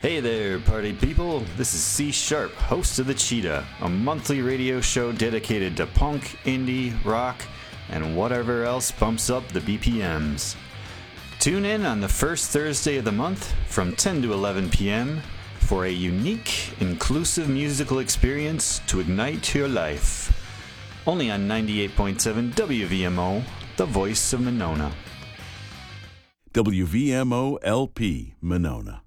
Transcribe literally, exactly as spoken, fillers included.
Hey there, party people. This is C Sharp, host of The Cheetah, a monthly radio show dedicated to punk, indie, rock, and whatever else bumps up the B P Ms. Tune in on the first Thursday of the month from ten to eleven p.m. for a unique, inclusive musical experience to ignite your life. Only on ninety-eight point seven W V M O, the voice of Monona. W V M O L P, Monona.